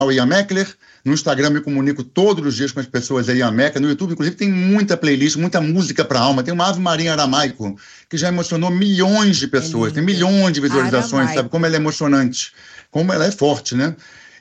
Ian Meckler. No Instagram me comunico todos os dias com as pessoas aí, Ian Meckler. No YouTube, inclusive, tem muita playlist, muita música para alma. Tem uma Ave Maria em aramaico, que já emocionou milhões de pessoas. Tem milhões de visualizações, aramaico. Sabe? Como ela é emocionante. Como ela é forte, né?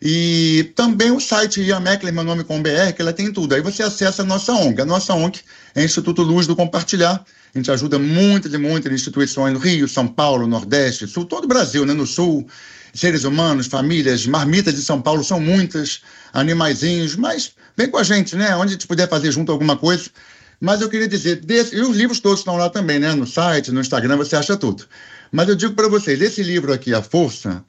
E também o site Ian Meckler, meu nome com BR, que ela tem tudo. Aí você acessa a nossa ONG. A nossa ONG é Instituto Luz do Compartilhar. A gente ajuda muitas instituições no Rio, São Paulo, Nordeste, Sul, todo o Brasil, né? No Sul, seres humanos, famílias, marmitas de São Paulo são muitas, animaizinhos, mas vem com a gente, né? Onde a gente puder fazer junto alguma coisa. Mas eu queria dizer, e os livros todos estão lá também, né? No site, no Instagram, você acha tudo. Mas eu digo para vocês, esse livro aqui, A Força,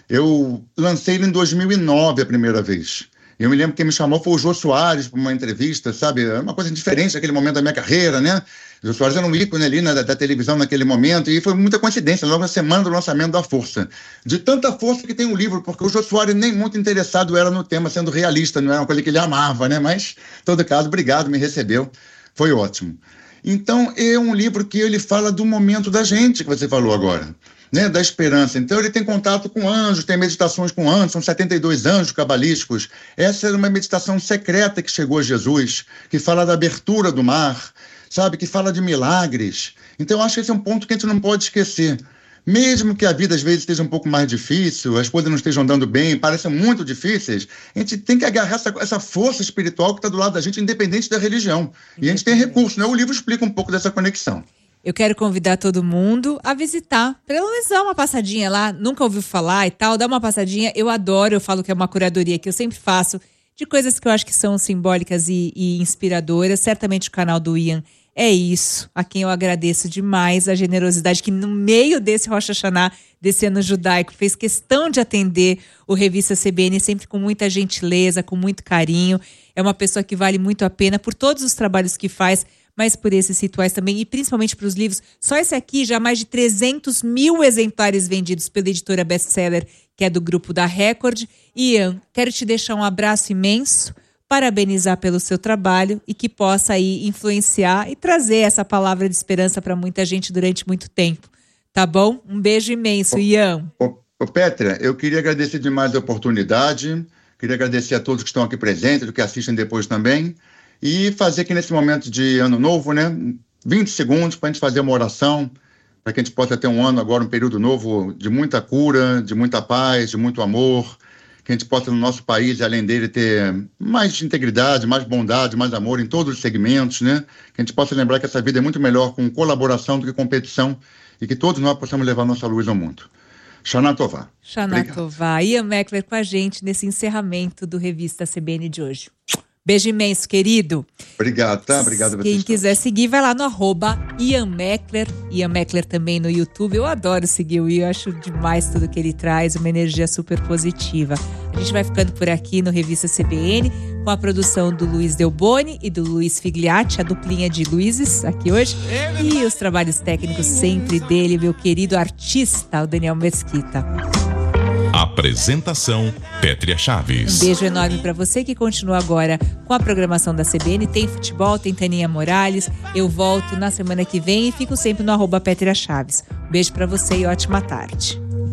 eu lancei ele em 2009 a primeira vez. Eu me lembro que quem me chamou foi o Jô Soares para uma entrevista, sabe? É uma coisa diferente naquele momento da minha carreira, né? O Jô Soares era um ícone ali da televisão naquele momento e foi muita coincidência, logo na semana do lançamento da Força. De tanta força que tem um livro, porque o Jô Soares nem muito interessado era no tema, sendo realista, não era uma coisa que ele amava, né? Mas, em todo caso, obrigado, me recebeu, foi ótimo. Então, é um livro que ele fala do momento da gente, que você falou agora. Né, da esperança. Então ele tem contato com anjos, tem meditações com anjos, são 72 anjos cabalísticos. Essa era uma meditação secreta que chegou a Jesus, que fala da abertura do mar, sabe, que fala de milagres. Então eu acho que esse é um ponto que a gente não pode esquecer. Mesmo que a vida às vezes esteja um pouco mais difícil, as coisas não estejam andando bem, parecem muito difíceis, a gente tem que agarrar essa força espiritual que está do lado da gente, independente da religião. E a gente tem recursos, né? O livro explica um pouco dessa conexão. Eu quero convidar todo mundo a visitar, pelo menos dar uma passadinha lá, nunca ouviu falar e tal, dá uma passadinha, eu adoro, eu falo que é uma curadoria que eu sempre faço, de coisas que eu acho que são simbólicas e inspiradoras. Certamente o canal do Ian é isso, a quem eu agradeço demais a generosidade que no meio desse Rosh Hashanah, desse ano judaico, fez questão de atender o Revista CBN sempre com muita gentileza, com muito carinho. É uma pessoa que vale muito a pena por todos os trabalhos que faz, mas por esses rituais também, e principalmente para os livros. Só esse aqui, já mais de 300 mil exemplares vendidos pela editora Bestseller, que é do grupo da Record. Ian, quero te deixar um abraço imenso, parabenizar pelo seu trabalho e que possa aí influenciar e trazer essa palavra de esperança para muita gente durante muito tempo. Tá bom? Um beijo imenso, Ian. Pétria, eu queria agradecer demais a oportunidade, queria agradecer a todos que estão aqui presentes, que assistem depois também, e fazer aqui nesse momento de ano novo, né, 20 segundos para a gente fazer uma oração, para que a gente possa ter um ano agora, um período novo de muita cura, de muita paz, de muito amor, que a gente possa no nosso país, além dele, ter mais integridade, mais bondade, mais amor em todos os segmentos, né, que a gente possa lembrar que essa vida é muito melhor com colaboração do que competição e que todos nós possamos levar nossa luz ao mundo. Shana Tová. Shana Tová. Ian Meckler com a gente nesse encerramento do Revista CBN de hoje. Beijo imenso, querido. Obrigado, tá? Obrigado a vocês. Quem quiser seguir, vai lá no @Ian Meckler. Ian Meckler também no YouTube. Eu adoro seguir o Ian, acho demais tudo que ele traz, uma energia super positiva. A gente vai ficando por aqui no Revista CBN, com a produção do Luiz Delboni e do Luiz Figliatti, a duplinha de Luizes aqui hoje. E os trabalhos técnicos sempre dele, meu querido artista, o Daniel Mesquita. Apresentação, Pétria Chaves. Um beijo enorme para você que continua agora com a programação da CBN. Tem futebol, tem Taninha Morales. Eu volto na semana que vem e fico sempre no @Pétria Chaves. Um beijo para você e ótima tarde.